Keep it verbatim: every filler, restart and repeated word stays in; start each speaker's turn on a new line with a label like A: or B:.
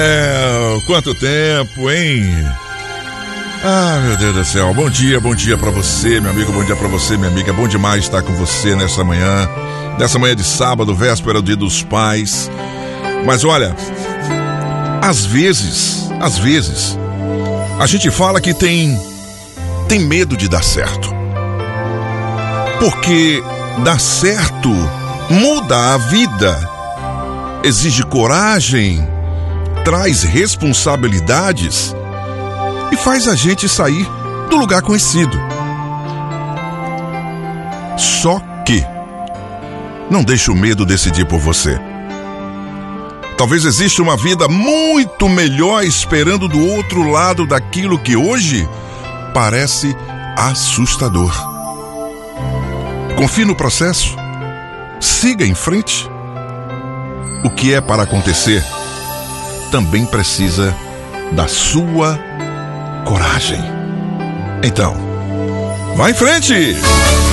A: É, quanto tempo, hein? Ah, meu Deus do céu. Bom dia, bom dia pra você, meu amigo, bom dia pra você, minha amiga. Bom demais estar com você nessa manhã, nessa manhã de sábado, véspera do Dia dos Pais. Mas olha, às vezes, às vezes, a gente fala que tem, tem medo de dar certo. Porque dar certo muda a vida, exige coragem, traz responsabilidades e faz a gente sair do lugar conhecido. Só que não deixe o medo decidir por você. Talvez exista uma vida muito melhor esperando do outro lado daquilo que hoje parece assustador. Confie no processo, siga em frente. O que é para acontecer também precisa da sua coragem. Então, vá em frente!